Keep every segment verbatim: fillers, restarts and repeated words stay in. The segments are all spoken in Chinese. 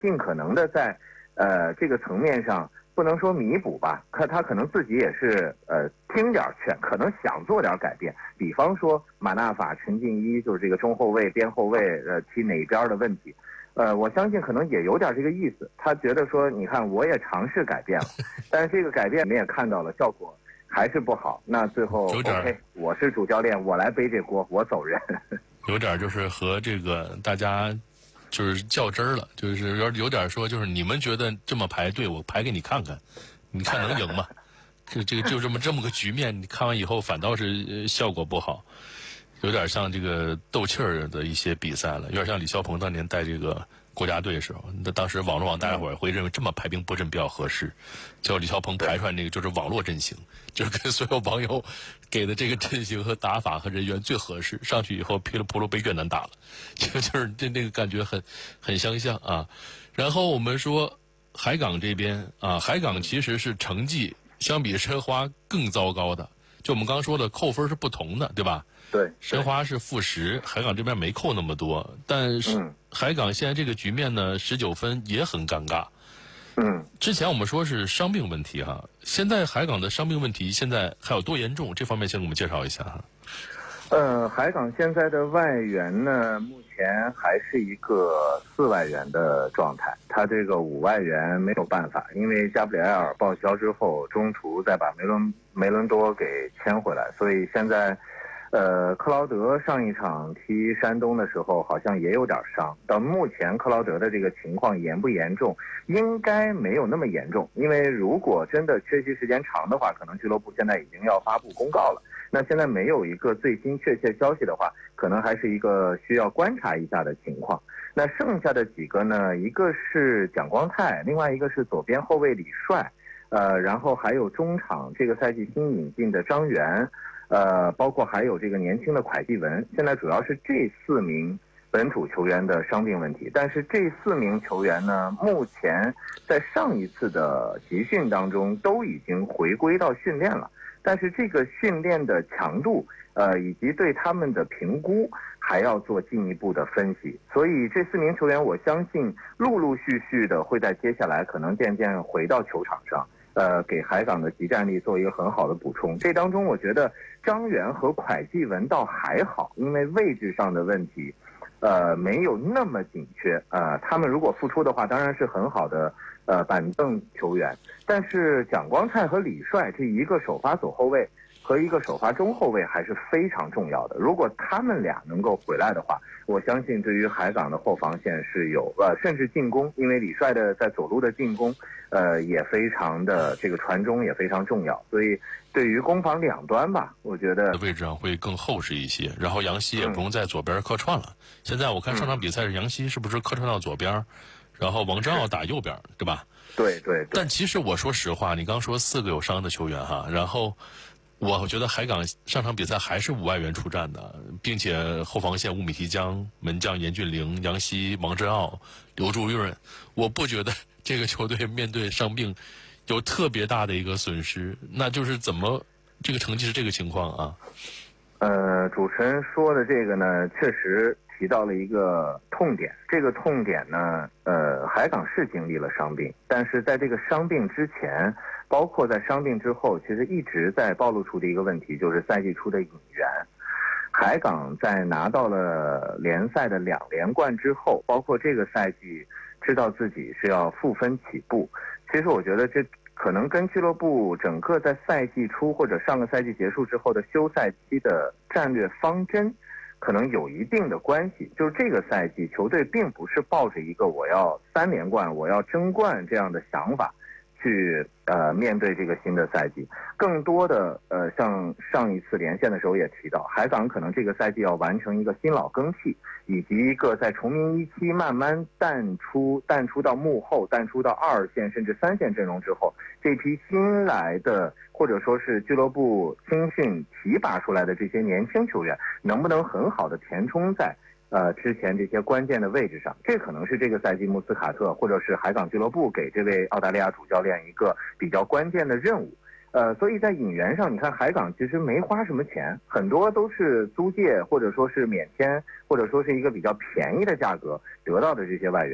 尽可能的在呃这个层面上。不能说弥补吧，可他可能自己也是呃听点劝，可能想做点改变。比方说马纳法、陈静一，就是这个中后卫、边后卫呃踢哪边的问题，呃，我相信可能也有点这个意思。他觉得说，你看我也尝试改变了，但是这个改变我们也看到了效果还是不好。那最后 OK， 我是主教练，我来背这锅，我走人。 有点就是和这个大家。就是较真儿了，就是有有点说，就是你们觉得这么排队，我排给你看看，你看能赢吗？这这个就这么这么个局面，你看完以后反倒是效果不好，有点像这个斗气儿的一些比赛了，有点像李霄鹏当年带这个国家队的时候，那当时网络网大家伙会认为这么排兵布阵比较合适，叫李霄鹏排出来那个就是网络阵型，就是跟所有网友给的这个阵型和打法和人员最合适，上去以后噼里扑噜被越南打了，就就是这那个感觉很很相像啊。然后我们说海港这边啊，海港其实是成绩相比申花更糟糕的，就我们刚刚说的扣分是不同的，对吧？ 对， 申花是负十，海港这边没扣那么多，但是海港现在这个局面呢，十九分也很尴尬。 嗯， 之前我们说是伤病问题哈，现在海港的伤病问题现在还有多严重？这方面先给我们介绍一下哈。 呃，海港现在的外援呢，目前还是一个四外援的状态，他这个五外援没有办法，因为加布里埃尔报销之后，中途再把梅伦梅伦多给签回来，所以现在。呃，克劳德上一场踢山东的时候好像也有点伤，到目前克劳德的这个情况严不严重，应该没有那么严重，因为如果真的缺席时间长的话，可能俱乐部现在已经要发布公告了，那现在没有一个最新确切消息的话，可能还是一个需要观察一下的情况。那剩下的几个呢，一个是蒋光太，另外一个是左边后卫李帅，呃，然后还有中场这个赛季新引进的张源，呃，包括还有这个年轻的蒯继文，现在主要是这四名本土球员的伤病问题。但是这四名球员呢，目前在上一次的集训当中都已经回归到训练了，但是这个训练的强度，呃，以及对他们的评估还要做进一步的分析。所以这四名球员，我相信陆陆续续的会在接下来可能渐渐回到球场上。呃，给海港的集战力做一个很好的补充。这当中，我觉得张源和蒯继文倒还好，因为位置上的问题，呃，没有那么紧缺。呃，他们如果复出的话，当然是很好的呃板凳球员。但是蒋光太和李帅这一个首发左后卫和一个首发中后卫还是非常重要的。如果他们俩能够回来的话，我相信对于海港的后防线是有呃，甚至进攻，因为李帅的在左路的进攻。呃，也非常的这个传中也非常重要，所以对于攻防两端吧，我觉得位置上会更厚实一些。然后杨希也不用在左边客串了。嗯、现在我看上场比赛是杨希是不是客串到左边，嗯、然后王章要打右边，对吧？ 对对对。 但其实我说实话，你刚说四个有伤的球员哈，然后我觉得海港上场比赛还是五外援出战的，并且后防线乌米提江、门将严俊凌、杨希、王真奥、刘祝润，我不觉得。这个球队面对伤病有特别大的一个损失，那就是怎么这个成绩是这个情况啊？ 呃，主持人说的这个呢，确实提到了一个痛点。这个痛点呢，呃，海港是经历了伤病，但是在这个伤病之前，包括在伤病之后，其实一直在暴露出的一个问题，就是赛季初的引援。海港在拿到了联赛的两连冠之后，包括这个赛季。知道自己是要负分起步，其实我觉得这可能跟俱乐部整个在赛季初或者上个赛季结束之后的休赛期的战略方针可能有一定的关系。就是这个赛季球队并不是抱着一个我要三连冠我要争冠这样的想法去呃面对这个新的赛季，更多的呃像上一次连线的时候也提到，海港可能这个赛季要完成一个新老更替，以及一个在崇明一期慢慢淡出淡出到幕后淡出到二线甚至三线阵容之后，这批新来的或者说是俱乐部青训提拔出来的这些年轻球员能不能很好的填充在呃，之前这些关键的位置上，这可能是这个赛季穆斯卡特或者是海港俱乐部给这位澳大利亚主教练一个比较关键的任务。呃，所以在引援上，你看海港其实没花什么钱，很多都是租借或者说是免签，或者说是一个比较便宜的价格得到的这些外援。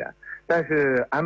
但是安